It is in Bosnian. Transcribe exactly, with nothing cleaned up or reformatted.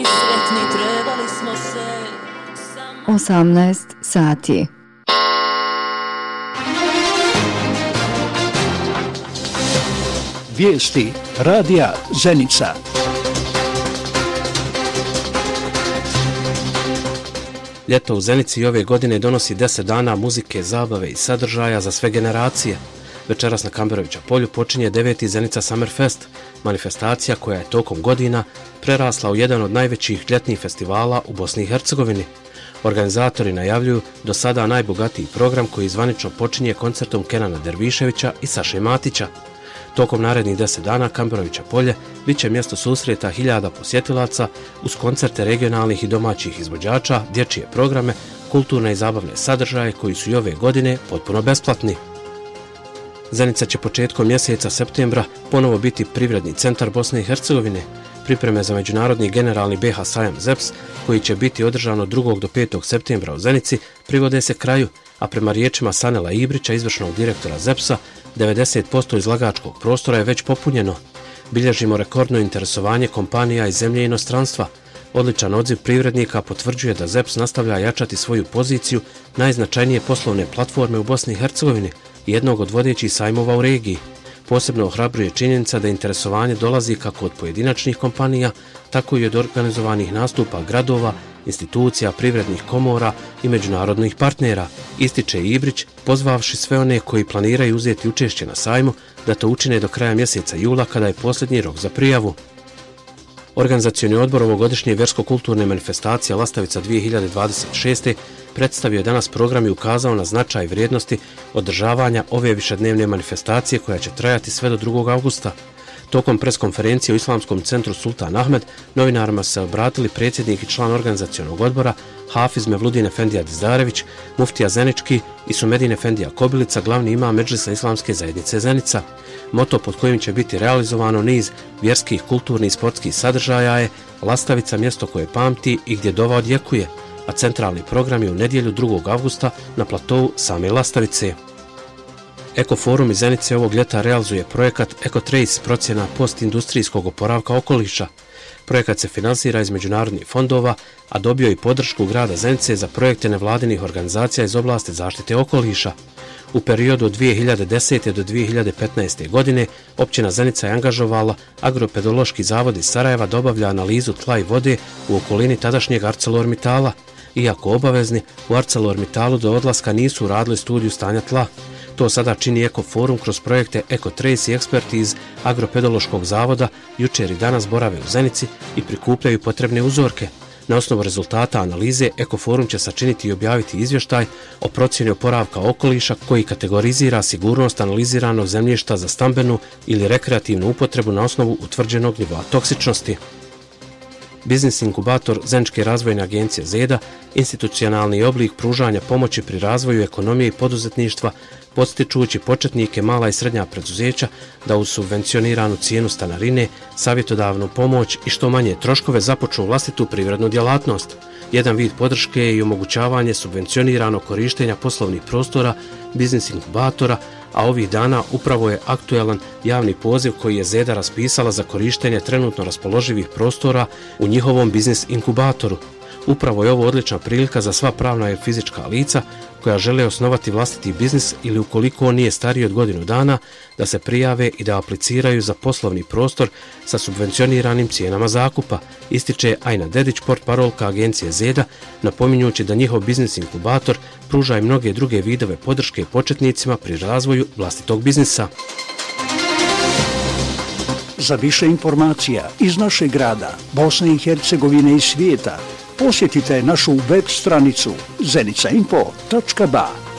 sretni, trebali smo se osamnaest sati. Vijesti radija Zenica. Ljeto u Zenici ove godine donosi deset dana muzike, zabave i sadržaja za sve generacije. Večeras na Kamberovića polju počinje deveti Zenica Summer Fest, manifestacija koja je tokom godina prerasla u jedan od najvećih ljetnih festivala u Bosni i Hercegovini. Organizatori najavljuju do sada najbogatiji program koji zvanično počinje koncertom Kenana Derviševića i Saše Matića. Tokom narednih deset dana Kamberovića polje bit će mjesto susreta hiljada posjetilaca uz koncerte regionalnih i domaćih izvođača, dječje programe, kulturne i zabavne sadržaje koji su i ove godine potpuno besplatni. Zenica će početkom mjeseca septembra ponovo biti privredni centar Bosne i Hercegovine. Pripreme za međunarodni generalni B H sajam Z E P S, koji će biti održan od drugog do petog septembra u Zenici, privode se kraju, a prema riječima Sanela Ibrića, izvršnog direktora Z E P S-a, devedeset posto izlagačkog prostora je već popunjeno. Bilježimo rekordno interesovanje kompanija iz zemlje i inostranstva. Odličan odziv privrednika potvrđuje da Z E P S nastavlja jačati svoju poziciju najznačajnije poslovne platforme u Bosni i Hercegovini i jednog od vodećih sajmova u regiji. Posebno ohrabruje činjenica da interesovanje dolazi kako od pojedinačnih kompanija, tako i od organizovanih nastupa gradova, institucija, privrednih komora i međunarodnih partnera, ističe Ibrić, pozvavši sve one koji planiraju uzeti učešće na sajmu da to učine do kraja mjeseca jula kada je posljednji rok za prijavu. Organizacioni odbor ovogodišnje vjersko-kulturne manifestacije Lastavica dvije hiljade dvadeset šeste. predstavio je danas program i ukazao na značaj vrijednosti održavanja ove višednevne manifestacije koja će trajati sve do drugog avgusta. Tokom preskonferencije u Islamskom centru Sultan Ahmed novinarima se obratili predsjednik i član organizacionog odbora Hafiz Mevludin Efendija Dizdarević, muftija Zenički i Sumedin Efendija Kobilica, glavni imam Medžlisa Islamske zajednice Zenica. Moto pod kojim će biti realizovano niz vjerskih, kulturnih i sportskih sadržaja je Lastavica, mjesto koje pamti i gdje dova odjekuje, a centralni program je u nedjelju drugog avgusta na platovu same Lastavice. Ekoforum iz Zenice ovog ljeta realizuje projekat EcoTrace, procjena postindustrijskog oporavka okoliša. Projekat se finansira iz međunarodnih fondova, a dobio i podršku grada Zenice za projekte nevladinih organizacija iz oblasti zaštite okoliša. U periodu od dvije hiljade desete. do dvije hiljade petnaeste. godine općina Zenica je angažovala Agropedološki zavod iz Sarajeva da obavlja analizu tla i vode u okolini tadašnjeg ArcelorMittala. Iako obavezni, u ArcelorMittalu do odlaska nisu radili studiju stanja tla. To sada čini Ekoforum kroz projekte EcoTrace i eksperti iz Agropedološkog zavoda jučer i danas borave u Zenici i prikupljaju potrebne uzorke. Na osnovu rezultata analize Ekoforum će sačiniti i objaviti izvještaj o procjeni oporavka okoliša koji kategorizira sigurnost analiziranog zemljišta za stambenu ili rekreativnu upotrebu na osnovu utvrđenog nivoa toksičnosti. Biznis inkubator Zeničke razvojne agencije Zeda, institucionalni oblik pružanja pomoći pri razvoju ekonomije i poduzetništva, podstičujući početnike, mala i srednja preduzeća da uz subvencioniranu cijenu stanarine, savjetodavnu pomoć i što manje troškove započnu vlastitu privrednu djelatnost. Jedan vid podrške je i omogućavanje subvencioniranog korištenja poslovnih prostora biznis inkubatora, a ovih dana upravo je aktuelan javni poziv koji je Zeda raspisala za korištenje trenutno raspoloživih prostora u njihovom biznis inkubatoru. Upravo je ovo odlična prilika za sva pravna i fizička lica koja žele osnovati vlastiti biznis ili ukoliko on nije stariji od godinu dana da se prijave i da apliciraju za poslovni prostor sa subvencioniranim cijenama zakupa, ističe Ajna Dedić, portparolka agencije Zeda, napominjući da njihov biznis inkubator pruža i mnoge druge vidove podrške početnicima pri razvoju vlastitog biznisa. Za više informacija iz našeg grada, Bosne i Hercegovine i svijeta, posjetite našu web stranicu zenica info točka ba.